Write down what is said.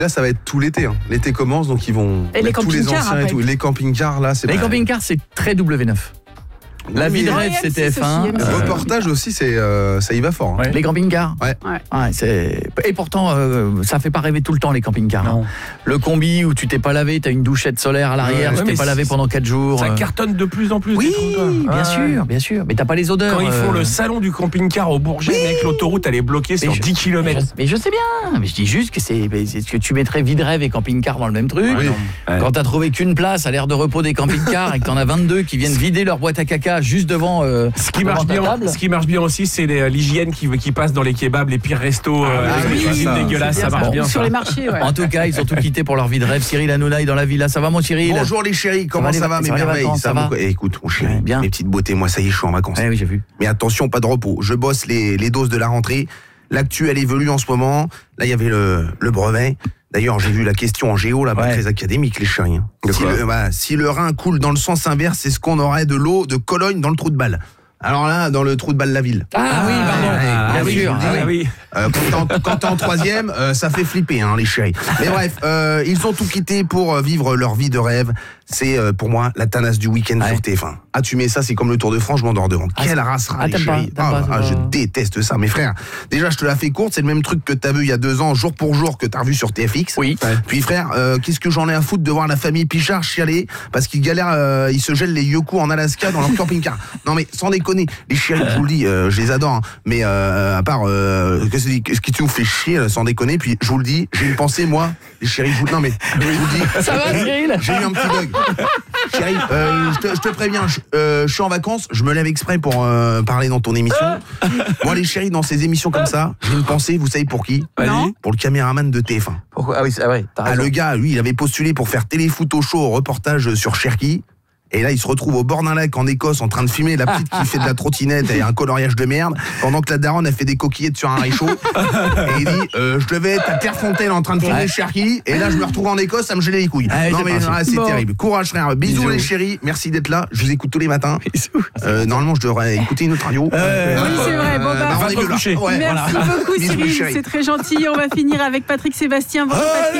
Là, ça va être tout l'été. Hein. L'été commence, donc ils vont. Et les tous les camping-cars, anciens et tout. Les camping-cars, là, c'est. Les camping-cars, c'est très W9. La vie de rêve, c'est TF1. Le reportage aussi, ça y va fort. Hein. Ouais. Les camping-cars. Ouais. Et pourtant, ça fait pas rêver tout le temps les camping-cars. Non. Le combi où tu t'es pas lavé, t'as une douchette solaire à l'arrière, tu t'es pas lavé pendant 4 jours. Ça cartonne de plus en plus. Oui, des trucs, bien sûr. Mais t'as pas les odeurs. Quand ils font le salon du camping-car au Bourget, mec, l'autoroute elle est bloquée sur 10 km. Mais je sais bien. Mais je dis juste que c'est que tu mettrais vie de rêve et camping-car dans le même truc. Oui. Quand t'as trouvé qu'une place à l'aire de repos des camping-cars et que t'en as 22 qui viennent vider leur boîte à caca juste devant. Ce qui marche bien aussi, c'est l'hygiène qui passe dans les kebabs, les pires restos, les cuisines dégueulasses, ça marche bien. Sur les marchés, ouais. En tout cas, ils ont tout quitté pour leur vie de rêve. Cyril Hanouna est dans la villa. Ça va, mon Cyril? Bonjour les chéris, comment ça va mes merveilles? Ça va. Écoute, mon chéri, bien. mes petites beautés, moi ça y est, je suis en vacances. Oui, j'ai vu. Mais attention, pas de repos. Je bosse les doses de la rentrée. L'actu, elle évolue en ce moment. Là, il y avait le brevet. D'ailleurs, j'ai vu la question en géo, là-bas, très académique, les chéris. Si le Rhin coule dans le sens inverse, c'est ce qu'on aurait de l'eau de Cologne dans le trou de balle. Alors là, dans le trou de balle la ville. Ah oui, pardon. Bien sûr. Oui. Quand t'es en troisième, ça fait flipper, hein, les chéris. Mais bref, ils ont tout quitté pour vivre leur vie de rêve. C'est pour moi la tanasse du week-end sur TF1. Ah, tu mets ça, c'est comme le Tour de France, je m'endors devant. Quelle race, les chéris. Je déteste ça, mes frères. Déjà, je te la fais courte, c'est le même truc que t'as vu il y a 2 ans, jour pour jour, que t'as revu sur TFX. Oui. Puis frère, qu'est-ce que j'en ai à foutre de voir la famille Pichard chialer parce qu'ils galèrent, ils se gèlent les yoku en Alaska dans leur camping-car. Non mais sans déconner, les chéris, je vous le dis, je les adore, hein, mais à part qu'est-ce qui nous fait chier, là, sans déconner. Puis je vous le dis, j'ai une pensée, moi, les chéris, je vous le dis. Ça va, Cyril? J'ai eu un petit bug. Chérie, je te préviens, je suis en vacances, je me lève exprès pour parler dans ton émission. Moi, les chéris, dans ces émissions comme ça, j'ai une pensée, vous savez pour qui? Non. Pour le caméraman de TF1. Pourquoi? Ah oui, c'est vrai. T'as raison. Le gars, lui, il avait postulé pour faire Téléfoot au show, reportage sur Cherki. Et là, il se retrouve au bord d'un lac en Écosse en train de filmer la petite qui fait de la trottinette et un coloriage de merde, pendant que la daronne a fait des coquillettes sur un réchaud. Et il dit, je devais être à Clairefontaine en train de filmer Cherki, et là, je me retrouve en Écosse à me geler les couilles. Non mais c'est terrible. Courage frère, bisous les chéris, merci d'être là, je vous écoute tous les matins. Normalement, je devrais écouter une autre radio. Oui, c'est vrai. Bon, va te coucher. merci beaucoup Cyril, c'est très gentil. On va finir avec Patrick Sébastien. Bonjour Patrick.